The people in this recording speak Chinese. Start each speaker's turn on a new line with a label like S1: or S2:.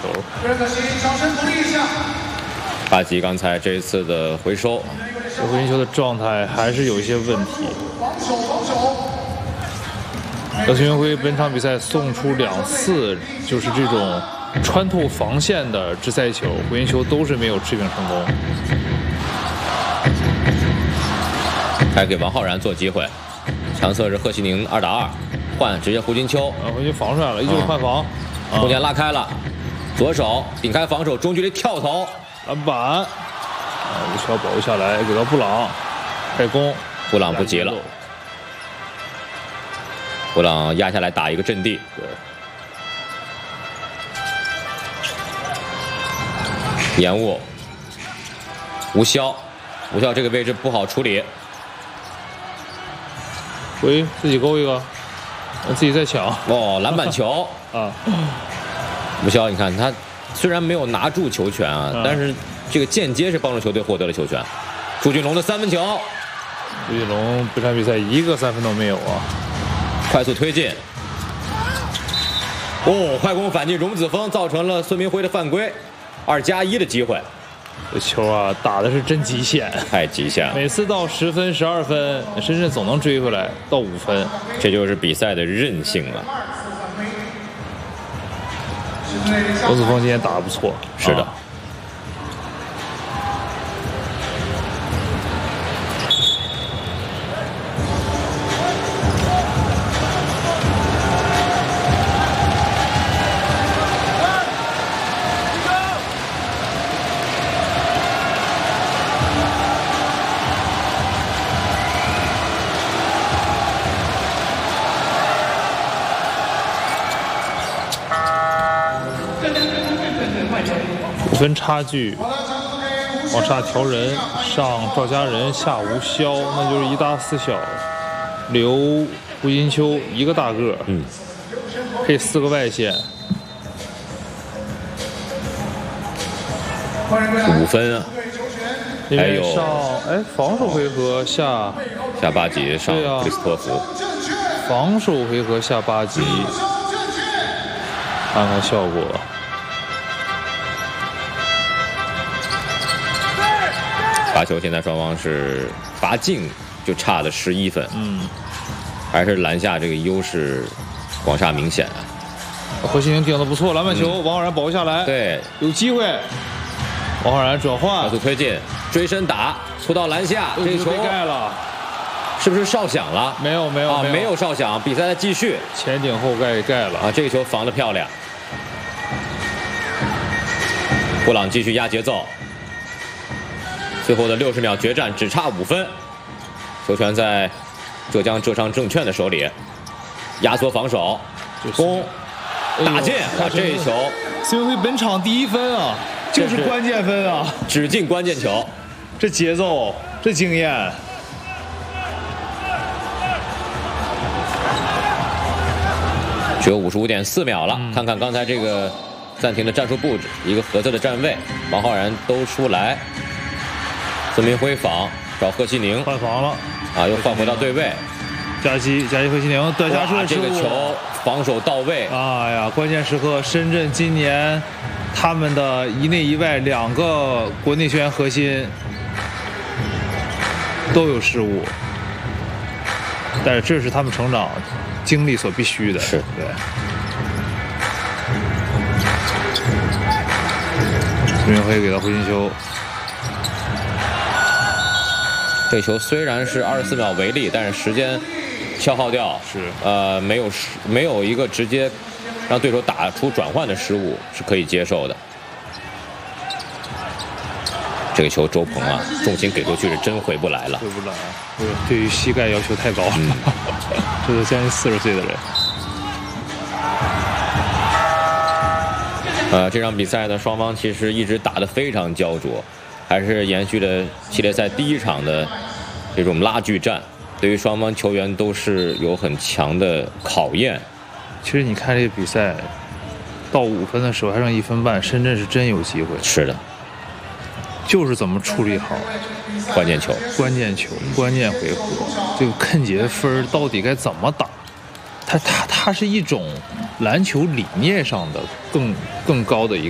S1: 球。
S2: 巴吉刚才这一次的回收，
S1: 回旋球的状态还是有一些问题。孙铭徽本场比赛送出2次就是这种穿透防线的直塞球，回旋球都是没有持平成功。
S2: 还给王浩然做机会，强侧是贺西宁2打2，换直接胡金秋，
S1: 回旋防出来了，依旧是换防，
S2: 空间拉开了，左手顶开防守，中距离跳投，
S1: 篮板，吴骁保卫下来，给到布朗，开攻，
S2: 布朗不急了，布朗压下来打一个阵地，
S1: 对，
S2: 延误，吴骁这个位置不好处理。
S1: 回自己勾一个，自己再抢。
S2: 哦，篮板球
S1: 啊！
S2: 吴骁，你看他虽然没有拿住球权啊，但是这个间接是帮助球队获得了球权。朱俊龙的3分球，
S1: 朱俊龙本场比赛1个3分都没有啊！
S2: 快速推进，哦，快攻反击荣子峰，造成了孙铭徽的犯规，2+1的机会。
S1: 这球啊，打的是真极限，
S2: 太极限了。
S1: 每次到10分、12分，深圳总能追回来到5分，
S2: 这就是比赛的韧性了。
S1: 荣子峰今天打得不错，
S2: 是的。
S1: 5分差距，往上调人，上赵家人，下吴骁，那就是1大4小，留胡金秋1个大个，配4个外线
S2: ，5分啊！
S1: 还有上防守回合下
S2: 巴吉，上克里斯托弗，
S1: 防守回合下巴吉，看看效果。
S2: 罚球现在双方是罚进就差了11分，还是篮下这个优势广厦明显啊。
S1: 何西宁顶得不错，篮板球，王浩然保下来，
S2: 对，
S1: 有机会。王浩然转换，
S2: 快速推进，追身打，突到篮下，这球
S1: 被盖了，
S2: 是不是哨响了？
S1: 没有
S2: 没有哨响，比赛在继续，
S1: 前顶后盖了
S2: 啊！这个球防得漂亮，布朗继续压节奏。最后的60秒决战只差5分，球权在浙江浙商证券的手里，压缩防守，攻，打进啊！这一球，
S1: 孙铭徽本场第1分啊，就是关键分啊，
S2: 只进关键球，
S1: 这节奏，这经验。
S2: 只有55.4秒了，看看刚才这个暂停的战术布置，一个合适的站位，王浩然都出来。孙铭徽防找贺西宁
S1: 换防了
S2: 啊，又换回到对位，
S1: 加西贺西宁断下射，
S2: 这个球防守到位。
S1: 哎呀，关键时刻，深圳今年他们的一内一外2个国内球员核心都有失误，但是这是他们成长经历所必须的。
S2: 是
S1: 对。孙铭徽给到胡金秋。
S2: 这球虽然是24秒为例，但是时间消耗掉，没有一个直接让对手打出转换的失误是可以接受的。这个球周鹏啊，重心给出去是真回不来了，
S1: 回不来，对于膝盖要求太高了，这都将近40岁的人。
S2: 这场比赛呢，双方其实一直打得非常焦灼。还是延续了系列赛第1场的这种拉锯战，对于双方球员都是有很强的考验。
S1: 其实你看这个比赛，到5分的时候还剩1分半，深圳是真有机会。
S2: 是的，
S1: 就是怎么处理好
S2: 关键球、
S1: 关键回合，这个看节分到底该怎么打？它是一种篮球理念上的更高的一个。